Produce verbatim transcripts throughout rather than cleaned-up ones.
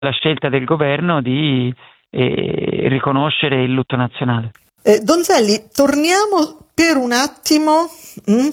la scelta del governo di eh, riconoscere il lutto nazionale. Eh, Donzelli, torniamo per un attimo mh,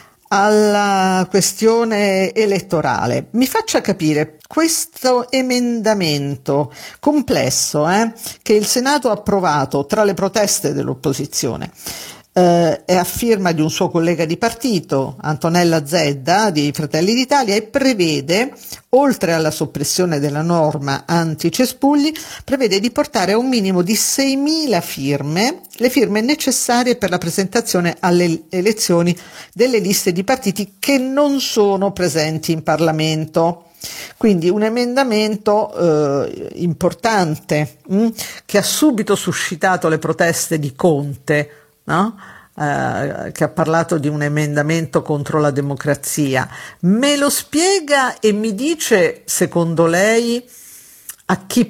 alla questione elettorale. Mi faccia capire questo emendamento complesso eh, che il Senato ha approvato tra le proteste dell'opposizione. Eh, è a firma di un suo collega di partito, Antonella Zedda di Fratelli d'Italia, e prevede, oltre alla soppressione della norma anti-cespugli, prevede di portare a un minimo di seimila firme le firme necessarie per la presentazione alle elezioni delle liste di partiti che non sono presenti in Parlamento. Quindi un emendamento eh, importante mh, che ha subito suscitato le proteste di Conte, no? Eh, che ha parlato di un emendamento contro la democrazia. Me lo spiega e mi dice, secondo lei, a chi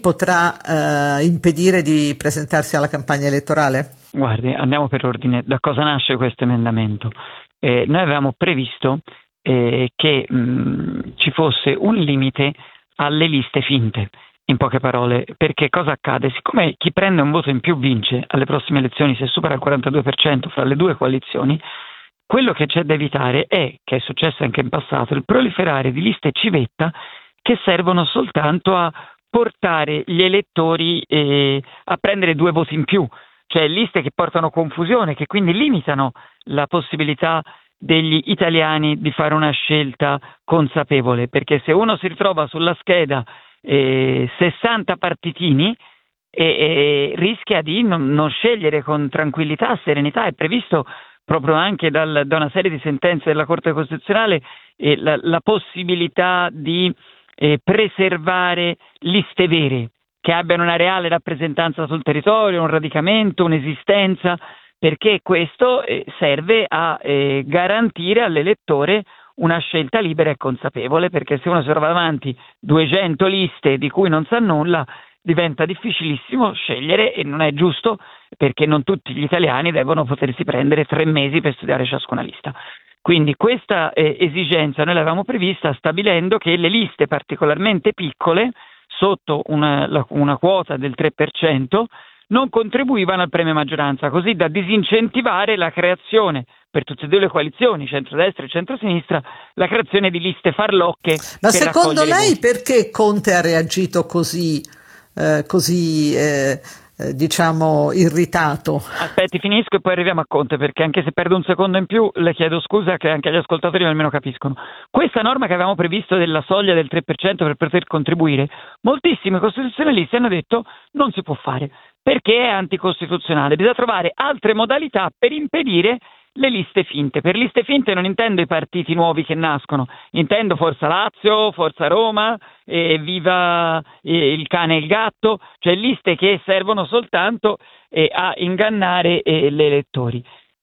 potrà eh, impedire di presentarsi alla campagna elettorale? Guardi, andiamo per ordine. Da cosa nasce questo emendamento? Eh, noi avevamo previsto eh, che mh, ci fosse un limite alle liste finte. In poche parole, perché cosa accade? Siccome chi prende un voto in più vince alle prossime elezioni, se supera il quarantadue per cento fra le due coalizioni, quello che c'è da evitare è, che è successo anche in passato, il proliferare di liste civetta che servono soltanto a portare gli elettori eh, a prendere due voti in più, cioè liste che portano confusione, che quindi limitano la possibilità degli italiani di fare una scelta consapevole, perché se uno si ritrova sulla scheda Eh, sessanta partitini e, e rischia di non, non scegliere con tranquillità, serenità. È previsto proprio anche dal, da una serie di sentenze della Corte Costituzionale eh, la, la possibilità di eh, preservare liste vere che abbiano una reale rappresentanza sul territorio, un radicamento, un'esistenza, perché questo eh, serve a eh, garantire all'elettore una scelta libera e consapevole, perché se uno si trova davanti duecento liste di cui non sa nulla, diventa difficilissimo scegliere, e non è giusto, perché non tutti gli italiani devono potersi prendere tre mesi per studiare ciascuna lista. Quindi questa eh, esigenza noi l'avevamo prevista stabilendo che le liste particolarmente piccole, sotto una, la, una quota del tre per cento, non contribuivano al premio maggioranza, così da disincentivare la creazione per tutte e due le coalizioni, centrodestra e centrosinistra, la creazione di liste farlocche. Ma secondo lei perché Conte ha reagito così, eh, così eh, eh, diciamo, irritato? Aspetti, finisco e poi arriviamo a Conte, perché anche se perdo un secondo in più le chiedo scusa, che anche gli ascoltatori almeno capiscono. Questa norma che avevamo previsto della soglia del tre per cento per poter contribuire, moltissimi costituzionalisti hanno detto non si può fare, perché è anticostituzionale, bisogna trovare altre modalità per impedire le liste finte. Per liste finte non intendo i partiti nuovi che nascono, intendo Forza Lazio, Forza Roma, eh, Viva eh, il cane e il gatto, cioè liste che servono soltanto eh, a ingannare eh, gli elettori.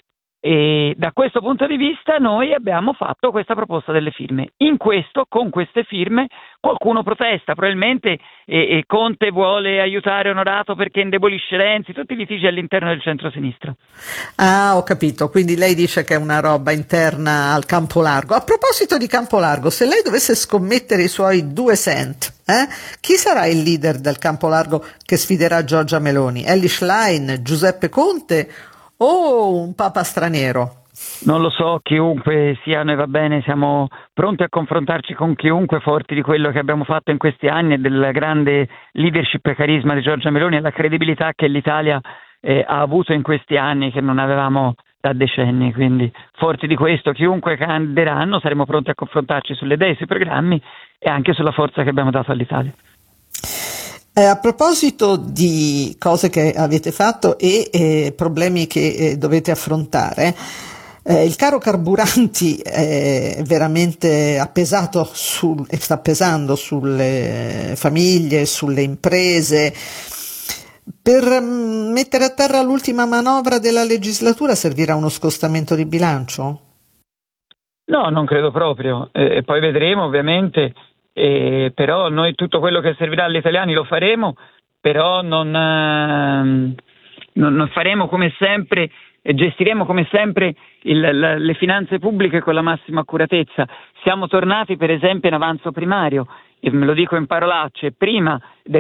E da questo punto di vista noi abbiamo fatto questa proposta delle firme. In questo, con queste firme, qualcuno protesta, probabilmente e, e Conte vuole aiutare Onorato perché indebolisce Renzi, tutti i litigi all'interno del centro-sinistra. Ah, ho capito, quindi lei dice che è una roba interna al Campo Largo. A proposito di Campo Largo, se lei dovesse scommettere i suoi due cent, eh, chi sarà il leader del Campo Largo che sfiderà Giorgia Meloni? Elly Schlein, Giuseppe Conte o un papa straniero? Non lo so, chiunque sia, noi va bene, siamo pronti a confrontarci con chiunque, forti di quello che abbiamo fatto in questi anni e del grande leadership e carisma di Giorgia Meloni e la credibilità che l'Italia eh, ha avuto in questi anni che non avevamo da decenni. Quindi forti di questo, chiunque candideranno, saremo pronti a confrontarci sulle idee, sui programmi e anche sulla forza che abbiamo dato all'Italia. Eh, a proposito di cose che avete fatto e eh, problemi che eh, dovete affrontare, eh, il caro carburanti è veramente ha pesato sul, e sta pesando sulle famiglie, sulle imprese. Per mm, mettere a terra l'ultima manovra della legislatura servirà uno scostamento di bilancio? No, non credo proprio, e eh, poi vedremo ovviamente. Eh, però noi tutto quello che servirà agli italiani lo faremo, però non, eh, non, non faremo come sempre e gestiremo come sempre il, la, le finanze pubbliche con la massima accuratezza. Siamo tornati per esempio in avanzo primario, e me lo dico in parolacce, prima